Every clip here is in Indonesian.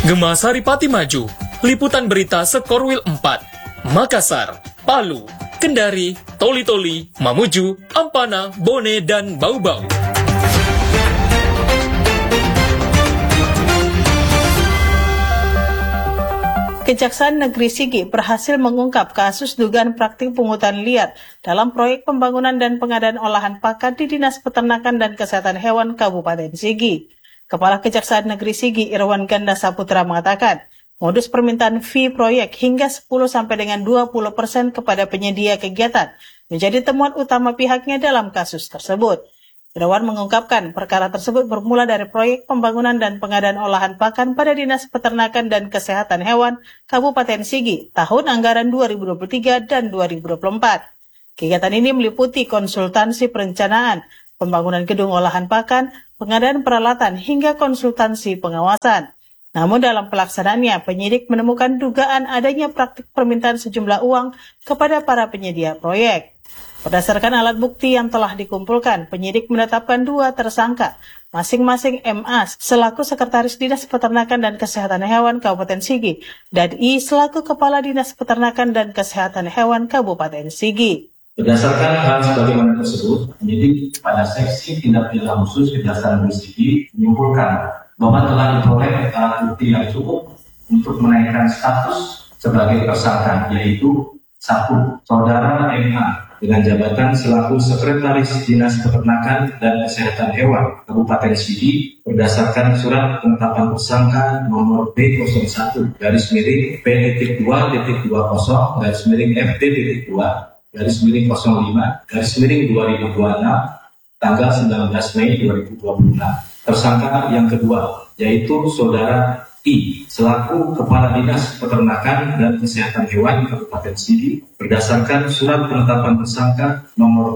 Gema Saripati Maju, Liputan Berita Skorwil 4, Makassar, Palu, Kendari, Toli-Toli, Mamuju, Ampana, Bone, dan Bau-Bau. Kejaksaan Negeri Sigi berhasil mengungkap kasus dugaan praktik pungutan liar dalam proyek pembangunan dan pengadaan olahan pakan di Dinas Peternakan dan Kesehatan Hewan Kabupaten Sigi. Kepala Kejaksaan Negeri Sigi Irwan Ganda Saputra mengatakan, modus permintaan fee proyek hingga 10-20% kepada penyedia kegiatan menjadi temuan utama pihaknya dalam kasus tersebut. Irwan mengungkapkan perkara tersebut bermula dari proyek pembangunan dan pengadaan olahan pakan pada Dinas Peternakan dan Kesehatan Hewan Kabupaten Sigi tahun anggaran 2023 dan 2024. Kegiatan ini meliputi konsultansi perencanaan, pembangunan gedung olahan pakan, pengadaan peralatan hingga konsultansi pengawasan. Namun dalam pelaksanaannya, penyidik menemukan dugaan adanya praktik permintaan sejumlah uang kepada para penyedia proyek. Berdasarkan alat bukti yang telah dikumpulkan, penyidik menetapkan 2 tersangka, masing-masing MA selaku Sekretaris Dinas Peternakan dan Kesehatan Hewan Kabupaten Sigi, dan I selaku Kepala Dinas Peternakan dan Kesehatan Hewan Kabupaten Sigi. Berdasarkan hal sebagaimana tersebut, penyidik pada seksi tindak pidana khusus Kejaksaan Negeri Sigi menyimpulkan bahwa telah diperoleh alat bukti yang cukup untuk menaikkan status sebagai tersangka, yaitu 1. Saudara MA dengan jabatan selaku Sekretaris Dinas Peternakan dan Kesehatan Hewan Kabupaten Sigi berdasarkan surat penetapan tersangka nomor B01-B2020-FT.2-F.T.2/05/2026 tanggal 19 Mei 2026. Tersangka yang kedua yaitu Saudara I selaku Kepala Dinas Peternakan dan Kesehatan Hewan Kabupaten Sigi berdasarkan surat penetapan tersangka nomor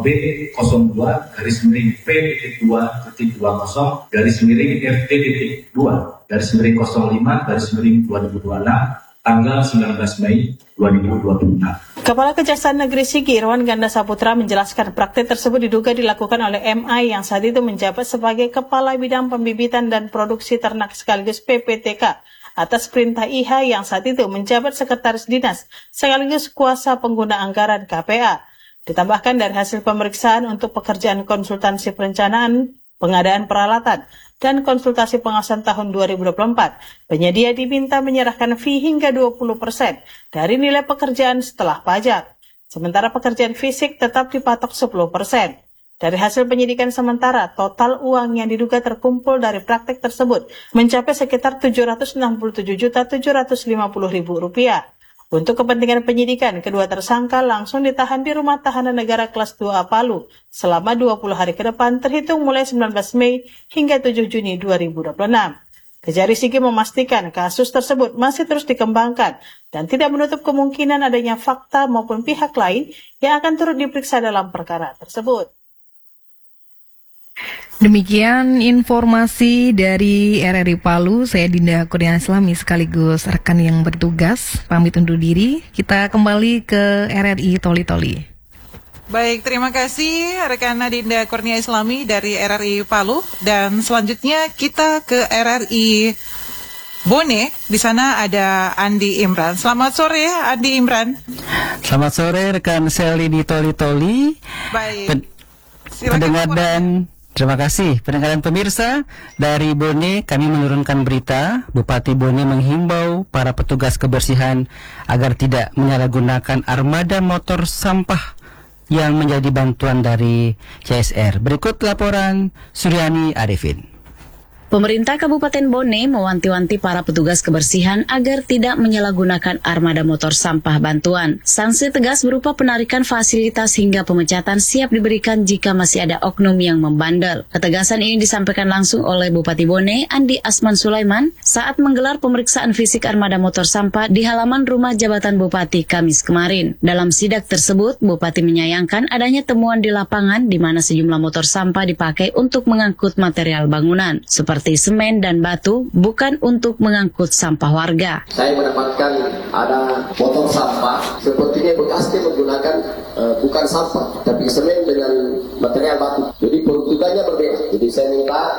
B02-20-F.T.2/05/2026 tanggal 19 Mei 2026. Kepala Kejaksaan Negeri Sigi Irwan Ganda Saputra menjelaskan praktik tersebut diduga dilakukan oleh MI yang saat itu menjabat sebagai Kepala Bidang Pembibitan dan Produksi Ternak sekaligus PPTK atas perintah IH yang saat itu menjabat Sekretaris Dinas sekaligus kuasa pengguna anggaran KPA. Ditambahkan dari hasil pemeriksaan untuk pekerjaan konsultansi perencanaan, pengadaan peralatan, dan konsultasi pengawasan tahun 2024, penyedia diminta menyerahkan fee hingga 20% dari nilai pekerjaan setelah pajak. Sementara pekerjaan fisik tetap dipatok 10%. Dari hasil penyidikan sementara, total uang yang diduga terkumpul dari praktek tersebut mencapai sekitar Rp767.750.000. Untuk kepentingan penyidikan, kedua tersangka langsung ditahan di Rumah Tahanan Negara Kelas 2A Palu selama 20 hari ke depan terhitung mulai 19 Mei hingga 7 Juni 2026. Kejari Sigi memastikan kasus tersebut masih terus dikembangkan dan tidak menutup kemungkinan adanya fakta maupun pihak lain yang akan turut diperiksa dalam perkara tersebut. Demikian informasi dari RRI Palu. Saya Dinda Kurnia Islami sekaligus rekan yang bertugas pamit undur diri. Kita kembali ke RRI Toli-Toli. Baik, terima kasih rekan Dinda Kurnia Islami dari RRI Palu. Dan selanjutnya kita ke RRI Bone. Di sana ada Andi Imran. Selamat sore Andi Imran. Selamat sore rekan Seli di Toli-Toli. Baik. Pendengar dan terima kasih pendengar dan pemirsa dari Bone. Kami menurunkan berita Bupati Bone menghimbau para petugas kebersihan agar tidak menyalahgunakan armada motor sampah yang menjadi bantuan dari CSR. Berikut laporan Suryani Arifin. Pemerintah Kabupaten Bone mewanti-wanti para petugas kebersihan agar tidak menyalahgunakan armada motor sampah bantuan. Sanksi tegas berupa penarikan fasilitas hingga pemecatan siap diberikan jika masih ada oknum yang membandel. Ketegasan ini disampaikan langsung oleh Bupati Bone, Andi Asman Sulaiman, saat menggelar pemeriksaan fisik armada motor sampah di halaman rumah jabatan Bupati Kamis kemarin. Dalam sidak tersebut, Bupati menyayangkan adanya temuan di lapangan di mana sejumlah motor sampah dipakai untuk mengangkut material bangunan, seperti semen dan batu, bukan untuk mengangkut sampah warga. Saya mendapatkan ada motor sampah, sepertinya bekasnya menggunakan bukan sampah, tapi semen dengan material batu. Jadi peruntukannya berbeda. Jadi saya minta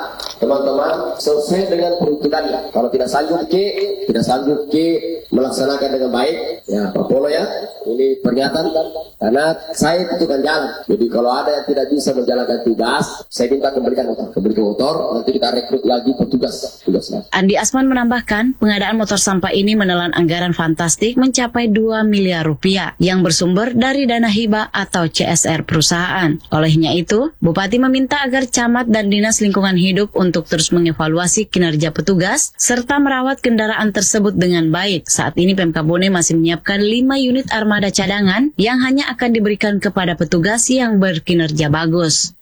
teman-teman sesuai dengan peruntukannya. Kalau tidak sanggup melaksanakan dengan baik, ya Pak Polo ya, ini pernyataan karena saya tentukan jalan. Jadi kalau ada yang tidak bisa menjalankan tugas, saya minta kembalikan motor, nanti kita rekrut lagi tugasnya. Andi Asman menambahkan, pengadaan motor sampah ini menelan anggaran fantastik mencapai 2 miliar rupiah yang bersumber dari dana hibah atau CSR perusahaan. Olehnya itu, Bupati meminta agar camat dan Dinas Lingkungan Hidup untuk terus mengevaluasi kinerja petugas serta merawat kendaraan tersebut dengan baik. Saat ini Pemkab Bone masih menyiapkan 5 unit armada cadangan yang hanya akan diberikan kepada petugas yang berkinerja bagus.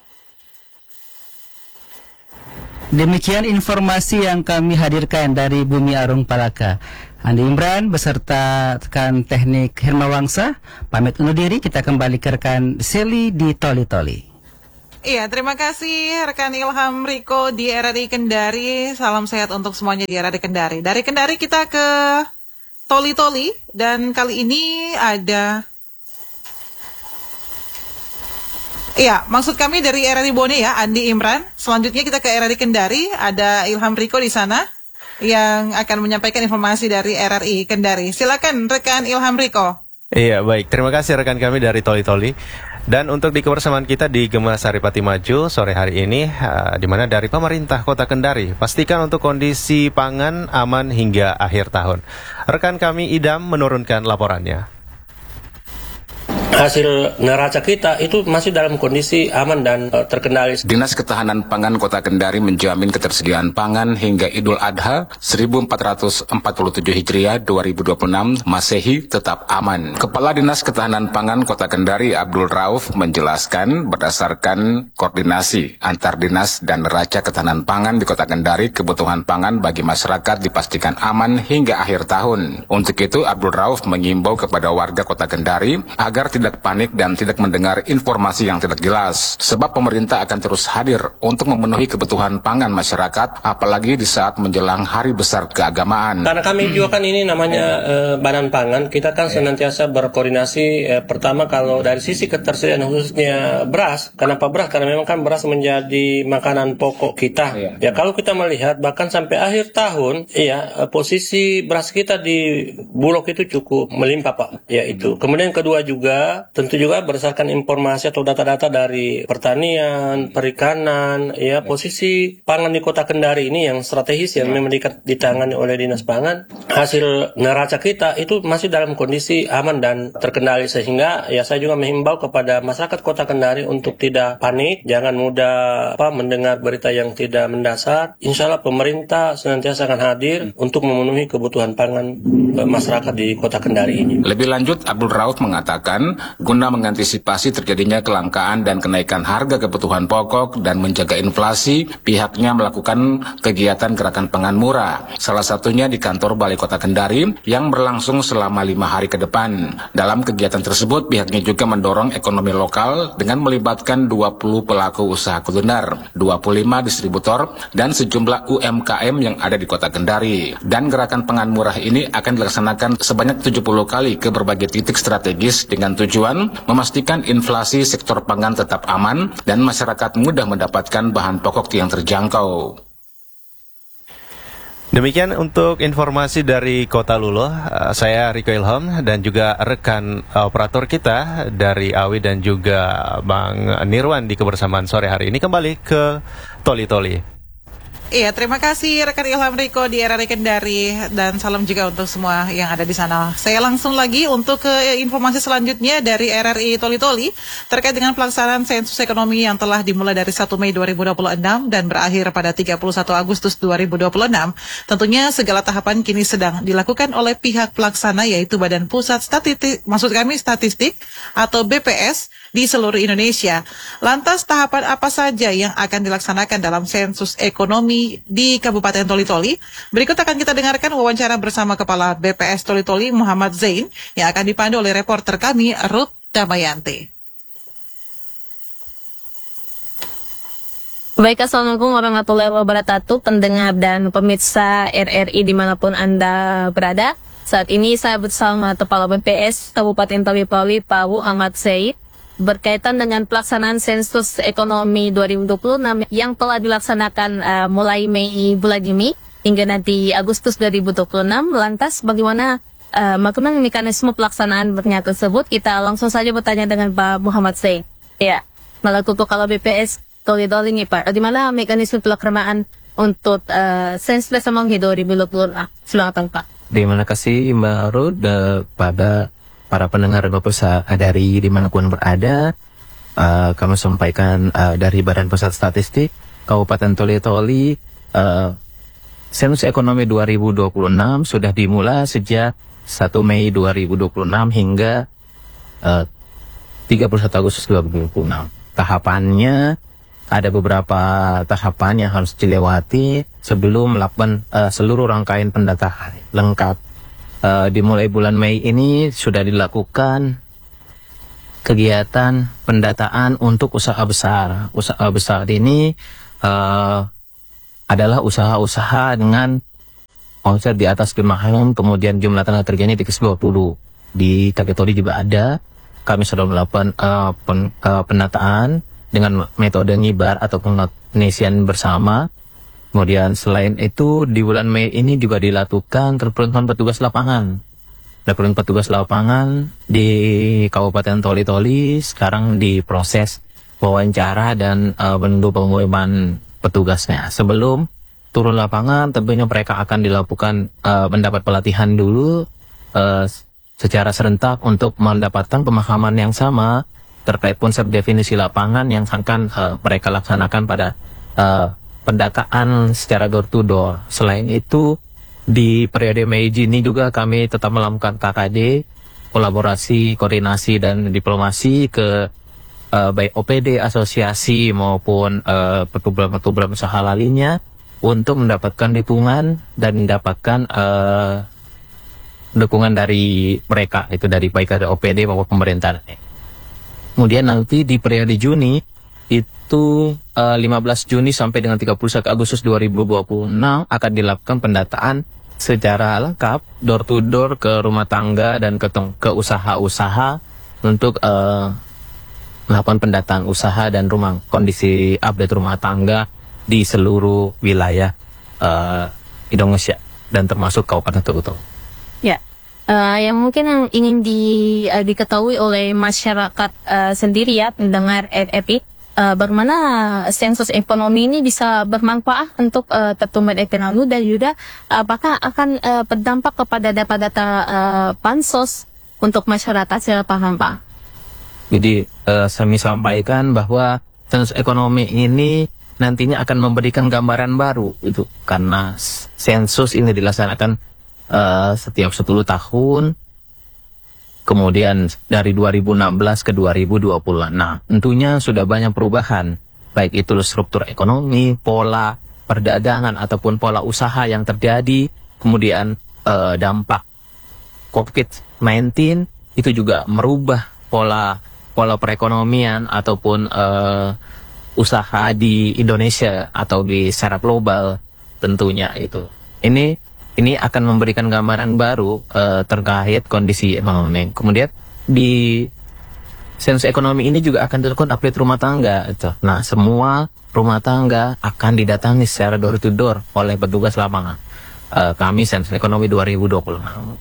Demikian informasi yang kami hadirkan dari Bumi Arung Palaka. Andi Imran beserta rekan teknik Hermawangsa pamit undur diri. Kita kembali ke rekan Seli di Toli-Toli. Iya, terima kasih rekan Ilham Riko di RRI Kendari. Salam sehat untuk semuanya di RRI Kendari. Dari Kendari kita ke Toli-Toli dan kali ini ada... Iya, maksud kami dari RRI Bone ya, Andi Imran. Selanjutnya kita ke RRI Kendari, ada Ilham Riko di sana yang akan menyampaikan informasi dari RRI Kendari. Silakan rekan Ilham Riko. Iya, baik. Terima kasih rekan kami dari Toli-Toli. Dan untuk di kebersamaan kita di Gema Saripati Maju sore hari ini, di mana dari pemerintah Kota Kendari, pastikan untuk kondisi pangan aman hingga akhir tahun. Rekan kami Idam menurunkan laporannya. Hasil neraca kita itu masih dalam kondisi aman dan terkendali. Dinas Ketahanan Pangan Kota Kendari menjamin ketersediaan pangan hingga Idul Adha 1447 Hijriah 2026 Masehi tetap aman. Kepala Dinas Ketahanan Pangan Kota Kendari Abdul Rauf menjelaskan berdasarkan koordinasi antar dinas dan neraca ketahanan pangan di Kota Kendari, kebutuhan pangan bagi masyarakat dipastikan aman hingga akhir tahun. Untuk itu Abdul Rauf mengimbau kepada warga Kota Kendari agar tidak panik dan tidak mendengar informasi yang tidak jelas, sebab pemerintah akan terus hadir untuk memenuhi kebutuhan pangan masyarakat, apalagi di saat menjelang hari besar keagamaan. Karena kami juga kan ini namanya Badan Pangan, kita kan senantiasa berkoordinasi. Pertama kalau dari sisi ketersediaan khususnya beras, kenapa beras? Karena memang kan beras menjadi makanan pokok kita. Ya kalau kita melihat bahkan sampai akhir tahun, posisi beras kita di Bulog itu cukup melimpah Pak. Ya itu. Kemudian kedua juga tentu juga berdasarkan informasi atau data-data dari pertanian, perikanan, ya posisi pangan di Kota Kendari ini yang strategis yang memang ditangani oleh Dinas Pangan. Hasil neraca kita itu masih dalam kondisi aman dan terkendali, sehingga ya saya juga menghimbau kepada masyarakat Kota Kendari untuk tidak panik, jangan mudah mendengar berita yang tidak mendasar. Insya Allah pemerintah senantiasa akan hadir untuk memenuhi kebutuhan pangan masyarakat di Kota Kendari ini. Lebih lanjut, Abdul Rauf mengatakan guna mengantisipasi terjadinya kelangkaan dan kenaikan harga kebutuhan pokok dan menjaga inflasi, pihaknya melakukan kegiatan gerakan pangan murah. Salah satunya di kantor Balai Kota Kendari yang berlangsung selama 5 hari ke depan. Dalam kegiatan tersebut, pihaknya juga mendorong ekonomi lokal dengan melibatkan 20 pelaku usaha kuliner, 25 distributor, dan sejumlah UMKM yang ada di Kota Kendari. Dan gerakan pangan murah ini akan dilaksanakan sebanyak 70 kali ke berbagai titik strategis dengan tujuan memastikan inflasi sektor pangan tetap aman dan masyarakat mudah mendapatkan bahan pokok yang terjangkau. Demikian untuk informasi dari Kota Lulo. Saya Riko Ilham dan juga rekan operator kita dari Awi dan juga Bang Nirwan di kebersamaan sore hari ini kembali ke Toli-Toli. Iya, terima kasih rekan Ilham Riko di RRI Kendari dan salam juga untuk semua yang ada di sana. Saya langsung lagi untuk ke informasi selanjutnya dari RRI Toli-Toli terkait dengan pelaksanaan sensus ekonomi yang telah dimulai dari 1 Mei 2026 dan berakhir pada 31 Agustus 2026. Tentunya segala tahapan kini sedang dilakukan oleh pihak pelaksana yaitu Badan Pusat Statistik atau BPS di seluruh Indonesia. Lantas tahapan apa saja yang akan dilaksanakan dalam sensus ekonomi di Kabupaten Toli-Toli? Berikut akan kita dengarkan wawancara bersama Kepala BPS Toli-Toli Muhammad Zain yang akan dipandu oleh reporter kami Ruth Damayanti. Baik, Assalamualaikum warahmatullahi wabarakatuh, pendengar dan pemirsa RRI dimanapun Anda berada. Saat ini saya bersama Kepala BPS Kabupaten Toli-Toli Pak Muhammad Zain berkaitan dengan pelaksanaan sensus ekonomi 2026 yang telah dilaksanakan mulai Mei bulan ini hingga nanti Agustus 2026. Lantas bagaimana mekanisme pelaksanaan tersebut? Kita langsung saja bertanya dengan Pak Muhammad Sey. Ya, melalui kalau BPS Toli-Toli nih Pak, di mana mekanisme pelaksanaan untuk sensus ekonomi 2026? Silakan Pak. Terima kasih Mbak Rud pada para pendengar pemirsa dari dimanapun berada. Kami sampaikan dari Badan Pusat Statistik Kabupaten Toli-Toli, sensus ekonomi 2026 sudah dimulai sejak 1 Mei 2026 hingga 31 Agustus 2026. Tahapannya ada beberapa tahapan yang harus dilewati sebelum melakukan seluruh rangkaian pendataan lengkap. Dimulai bulan Mei ini sudah dilakukan kegiatan pendataan untuk usaha besar. Usaha besar ini adalah usaha-usaha dengan omset di atas 5 M, kemudian jumlah tenaga kerjanya di atas 20. Di Toli juga ada. Kami sudah melakukan pendataan dengan metode ngibar atau pengisian bersama. Kemudian selain itu di bulan Mei ini juga dilakukan rekrutmen petugas lapangan. Rekrutmen petugas lapangan di Kabupaten Toli-Toli sekarang diproses wawancara dan pengumuman petugasnya. Sebelum turun lapangan tentunya mereka akan dilakukan mendapat pelatihan dulu secara serentak untuk mendapatkan pemahaman yang sama terkait konsep definisi lapangan yang akan mereka laksanakan pada pendataan secara door to door. Selain itu, di periode Mei Juni juga kami tetap melakukan KKD, kolaborasi, koordinasi, dan diplomasi ke baik OPD, asosiasi maupun perkumpulan usaha lainnya untuk mendapatkan dukungan dan mendapatkan dukungan dari mereka, itu dari baik dari OPD maupun pemerintah. Kemudian nanti di periode Juni itu 15 Juni sampai dengan 31 Agustus 2026 akan dilakukan pendataan secara lengkap door to door ke rumah tangga dan ke usaha-usaha untuk melakukan pendataan usaha dan kondisi update rumah tangga di seluruh wilayah Indonesia dan termasuk Kabupaten Toli-Toli. Ya. Yang mungkin yang ingin diketahui oleh masyarakat sendiri ya, pendengar RRI, bagaimana sensus ekonomi ini bisa bermanfaat untuk pertumbuhan ekonomi dan juga apakah akan berdampak kepada data-data pansos untuk masyarakat secara paham Pak? Jadi saya sampaikan bahwa sensus ekonomi ini nantinya akan memberikan gambaran baru itu karena sensus ini dilaksanakan setiap 10 tahun, kemudian dari 2016 ke 2020. Nah, tentunya sudah banyak perubahan, baik itu struktur ekonomi, pola perdagangan ataupun pola usaha yang terjadi, kemudian dampak COVID-19 itu juga merubah pola perekonomian ataupun usaha di Indonesia atau di secara global tentunya itu. Ini akan memberikan gambaran baru terkait kondisi ekonomi. Kemudian di sensus ekonomi ini juga akan dilakukan update rumah tangga. Nah, semua rumah tangga akan didatangi secara door to door oleh petugas lapangan. Kami sensus ekonomi 2026.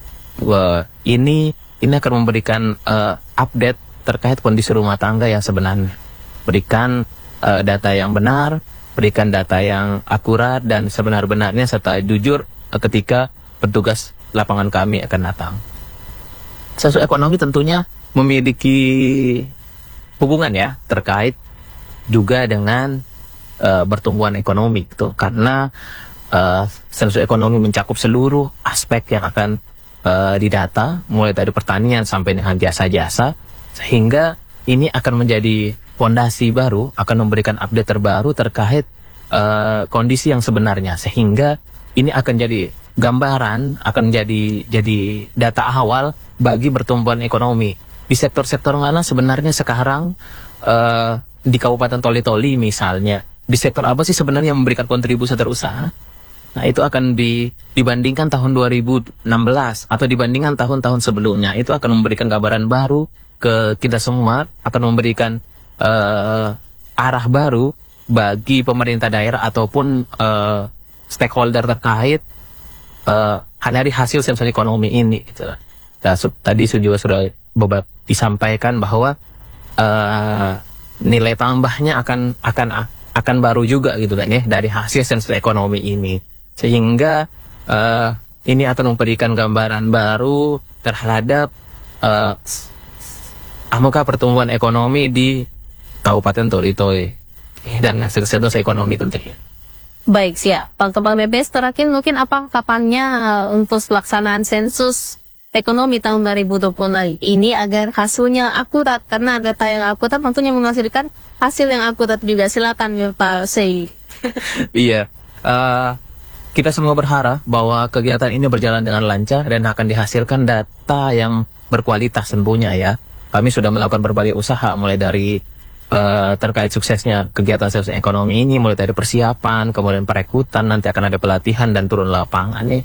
Ini akan memberikan update terkait kondisi rumah tangga yang sebenarnya. Berikan data yang benar, berikan data yang akurat dan sebenar-benarnya serta jujur ketika petugas lapangan kami akan datang. Sensus ekonomi tentunya memiliki hubungan ya terkait juga dengan pertumbuhan ekonomi gitu, karena sensus ekonomi mencakup seluruh aspek yang akan didata mulai dari pertanian sampai dengan jasa-jasa, sehingga ini akan menjadi fondasi baru, akan memberikan update terbaru terkait kondisi yang sebenarnya, sehingga ini akan jadi gambaran, akan jadi data awal bagi pertumbuhan ekonomi. Di sektor-sektor mana sebenarnya sekarang di Kabupaten Toli-Toli misalnya, di sektor apa sih sebenarnya yang memberikan kontribusi terusaha? Nah, itu akan dibandingkan tahun 2016 atau dibandingkan tahun-tahun sebelumnya, itu akan memberikan gambaran baru ke kita semua, akan memberikan arah baru bagi pemerintah daerah ataupun stakeholder terkait dari hasil sensus ekonomi ini. Gitu. Nah, tadi juga sudah disampaikan bahwa nilai tambahnya akan baru juga gitu kan ya dari hasil sensus ekonomi ini, sehingga ini akan memberikan gambaran baru terhadap angka pertumbuhan ekonomi di Kabupaten Toli-Toli dan hasil sensus ekonomi tentunya. Baik, siap. Pak Kepala BPS, terakhir mungkin apa kapannya untuk pelaksanaan sensus ekonomi tahun 2020 ini agar hasilnya akurat, karena data yang akurat tentunya menghasilkan hasil yang akurat juga. Silakan ya Pak Sei. Iya, kita semua berharap bahwa kegiatan ini berjalan dengan lancar dan akan dihasilkan data yang berkualitas tentunya ya. Kami sudah melakukan berbagai usaha mulai dari terkait suksesnya kegiatan sensus ekonomi ini, mulai dari persiapan, kemudian perekrutan, nanti akan ada pelatihan dan turun lapangan.